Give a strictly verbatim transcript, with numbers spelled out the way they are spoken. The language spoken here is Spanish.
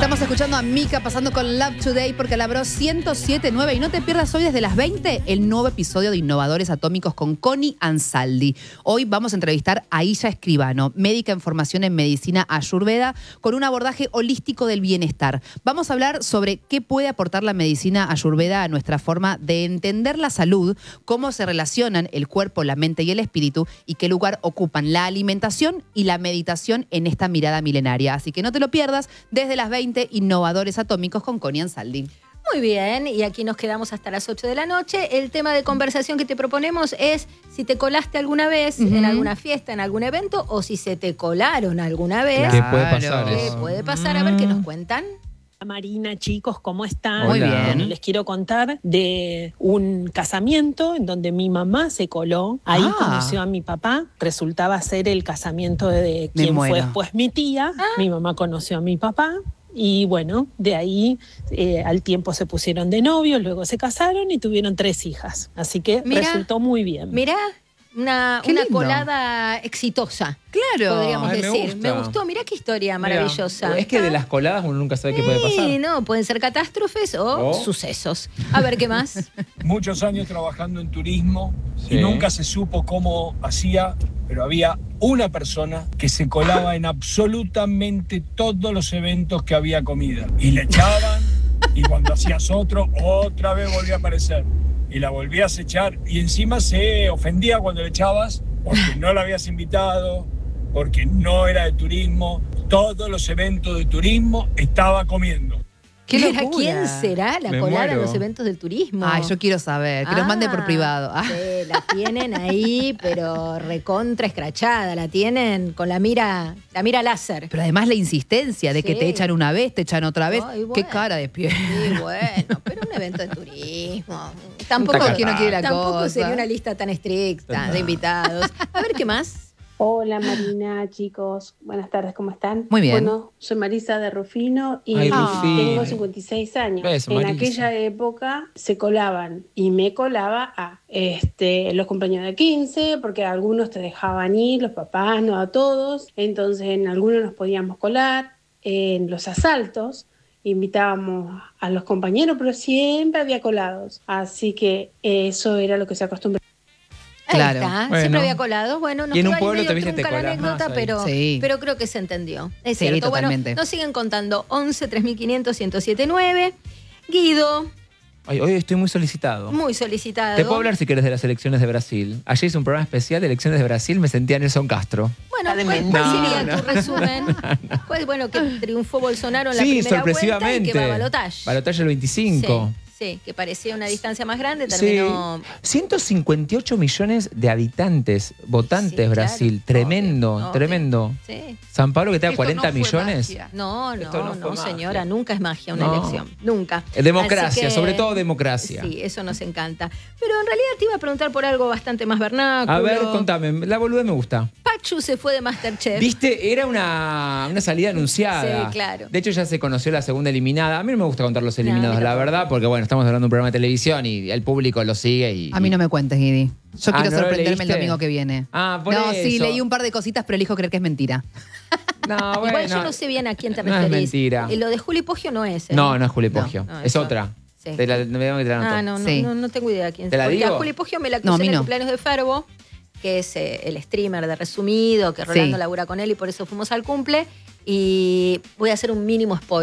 Estamos escuchando a Mika pasando con Love Today porque labró ciento siete punto nueve y no te pierdas hoy desde las veinte el nuevo episodio de Innovadores Atómicos con Connie Ansaldi. Hoy vamos a entrevistar a Illa Escribano, médica en formación en medicina ayurveda con un abordaje holístico del bienestar. Vamos a hablar sobre qué puede aportar la medicina ayurveda a nuestra forma de entender la salud, cómo se relacionan el cuerpo, la mente y el espíritu y qué lugar ocupan la alimentación y la meditación en esta mirada milenaria. Así que no te lo pierdas desde las veinte Innovadores Atómicos con Connie Ansaldi. Muy bien, y aquí nos quedamos hasta las ocho de la noche. El tema de conversación que te proponemos es si te colaste alguna vez uh-huh. en alguna fiesta, en algún evento, o si se te colaron alguna vez. ¿Qué puede pasar? ¿Qué Eso? puede pasar? A ver qué nos cuentan. Marina, chicos, ¿cómo están? Muy bien. Les quiero contar de un casamiento en donde mi mamá se coló. Ahí ah. conoció a mi papá. Resultaba ser el casamiento de quien fue después mi tía. Ah. Mi mamá conoció a mi papá. Y bueno, de ahí eh, al tiempo se pusieron de novios, luego se casaron y tuvieron tres hijas. Así que mirá, resultó muy bien. Mirá, una, una colada exitosa. Claro. Podríamos Ay, decir. me, Me gustó, mirá qué historia maravillosa. Mirá, es que de las coladas uno nunca sabe qué puede pasar. Sí, no, pueden ser catástrofes o oh. sucesos. A ver, ¿qué más? Muchos años trabajando en turismo sí. y nunca se supo cómo hacía, pero había una persona que se colaba en absolutamente todos los eventos que había comida. Y le echaban, y cuando hacías otro, otra vez volvía a aparecer. Y la volvías a echar, y encima se ofendía cuando le echabas, porque no la habías invitado, porque no era de turismo. Todos los eventos de turismo estaba comiendo. ¿Qué Mira, ¿quién será la Me colada muero. en los eventos del turismo? Ay, yo quiero saber, que ah, nos mande por privado. Ah. Sí, la tienen ahí, pero recontra escrachada, la tienen con la mira, la mira láser. Pero además la insistencia de sí. que te echan una vez, te echan otra vez. Ay, bueno. Qué cara de pie. Sí, bueno, pero un evento de turismo. Tampoco, que no quiere la tampoco cosa. sería una lista tan estricta de invitados. A ver, ¿qué más? Hola Marina, chicos, buenas tardes, ¿cómo están? Muy bien. Bueno, soy Marisa de Rufino y Ay, Rufino. tengo cincuenta y seis años. Beso, en Marisa. aquella época se colaban y me colaba a este, los compañeros de quince, porque algunos te dejaban ir, los papás, no a todos, entonces en algunos nos podíamos colar, en los asaltos invitábamos a los compañeros, pero siempre había colados, así que eso era lo que se acostumbraba. Ahí Claro. está, Bueno. siempre había colado. Bueno, nos Y en quedó un ahí pueblo medio también se te trunca la colás anécdota, más ahí. pero, Sí. pero creo que se entendió. Es Sí, cierto. totalmente. Bueno, nos siguen contando once, tres mil quinientos, ciento siete nueve. Guido, Ay, hoy estoy muy solicitado. muy solicitado. Te puedo hablar si quieres de las elecciones de Brasil. Ayer hice un programa especial de elecciones de Brasil, me sentía Nelson Castro. Bueno, ¿cuál, cuál No, sería no. tu resumen? Pues bueno, que triunfó Bolsonaro en la Sí, primera vuelta y sorpresivamente. que va a balotaje. Balotaje el veinticinco. Sí, sí, que parecía una distancia más grande, Sí. terminó... ciento cincuenta y ocho millones de habitantes, votantes, Sí, claro. Brasil. Tremendo, Obvio, obvio. tremendo. Sí. San Pablo que te da Esto cuarenta no fue millones. magia. No, Esto no, no no, fue magia. señora, nunca es magia una No. elección, nunca. Democracia, Así que- sobre todo democracia. Sí, eso nos encanta. Pero en realidad te iba a preguntar por algo bastante más vernáculo. A ver, contame, la boludez me gusta. Pachu se fue de Masterchef. Viste, era una, una salida anunciada. Sí, claro. De hecho, ya se conoció la segunda eliminada. A mí no me gusta contar los No, eliminados, a mí la tampoco. verdad, porque bueno, estamos hablando de un programa de televisión y el público lo sigue. Y, A mí no me cuentes, Guidi. Yo Ah, quiero ¿no lo sorprenderme el leíste? domingo que viene. Ah, por no, eso. sí, leí un par de cositas, pero elijo creer que es mentira. No, Igual bueno. yo no sé bien a quién te no es referís. mentira. Eh, Lo de Juli Poggio no es. ¿eh? No, no es Juli Poggio. No, no, es eso- otra. Sí. Te la, me tengo que te la anoto. Ah, no, no, Sí. no, no tengo idea quién ¿Te la Porque digo? a Juli Poggio me la No, a crucé mí en el no. cumpleaños de Ferbo, que es eh, el streamer de Resumido, que Rolando Sí. labura con él y por eso fuimos al cumple. Y voy a hacer un mínimo spoiler.